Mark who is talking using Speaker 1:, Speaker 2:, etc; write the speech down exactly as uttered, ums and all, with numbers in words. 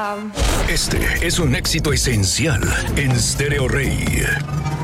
Speaker 1: Este es un éxito esencial en Stereo Rey.